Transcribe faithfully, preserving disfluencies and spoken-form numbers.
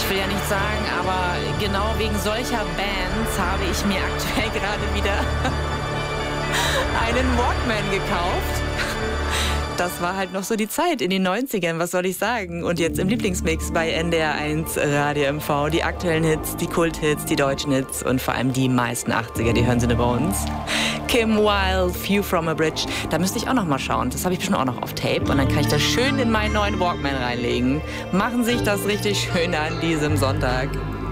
Ich will ja nicht sagen, aber genau wegen solcher Bands habe ich mir aktuell gerade wieder einen Walkman gekauft. Das war halt noch so die Zeit in den neunzigern, was soll ich sagen? Und jetzt im Lieblingsmix bei N D R eins Radio M V. Die aktuellen Hits, die Kulthits, die deutschen Hits und vor allem die meisten achtziger, die hören Sie nur bei uns. Kim Wilde, View from a Bridge. Da müsste ich auch noch mal schauen. Das habe ich bestimmt auch noch auf Tape. Und dann kann ich das schön in meinen neuen Walkman reinlegen. Machen Sie sich das richtig schön an diesem Sonntag.